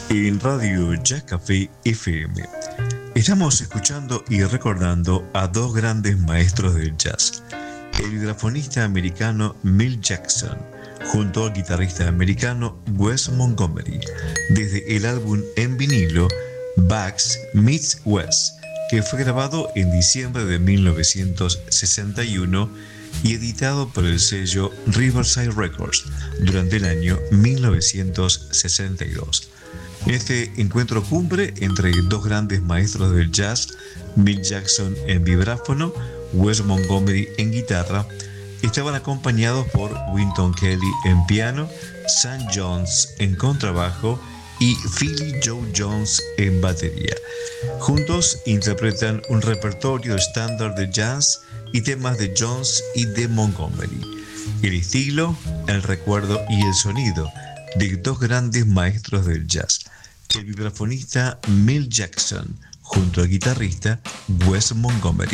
En Radio Jazz Café FM estamos escuchando y recordando a dos grandes maestros del jazz, el vibrafonista americano Milt Jackson junto al guitarrista americano Wes Montgomery, desde el álbum en vinilo Bax Meets Wes, que fue grabado en diciembre de 1961 y editado por el sello Riverside Records durante el año 1962. Este encuentro cumbre entre dos grandes maestros del jazz, Milt Jackson en vibráfono, Wes Montgomery en guitarra, estaban acompañados por Wynton Kelly en piano, Sam Jones en contrabajo y Philly Joe Jones en batería. Juntos interpretan un repertorio estándar de jazz y temas de Jones y de Montgomery. El estilo, el recuerdo y el sonido de dos grandes maestros del jazz, el vibrafonista Milt Jackson junto al guitarrista Wes Montgomery.